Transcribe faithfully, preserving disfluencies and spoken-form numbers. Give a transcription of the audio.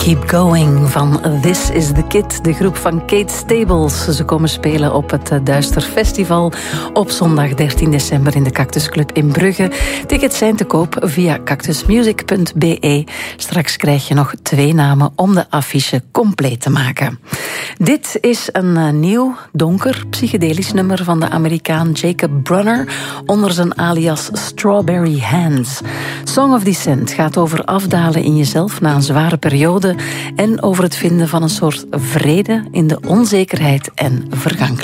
Keep Going van This is the Kid, de groep van Kate Stables. Ze komen spelen op het Duister Festival op zondag dertien december in de Cactus Club in Brugge. Tickets zijn te koop via cactusmusic punt b e. Straks krijg je nog twee namen om de affiche compleet te maken. Dit is een uh, nieuw, donker, psychedelisch nummer van de Amerikaan Jacob Brunner onder zijn alias Strawberry Hands. Song of Descent gaat over afdalen in jezelf na een zware periode en over het vinden van een soort vrede in de onzekerheid en vergankelijkheid.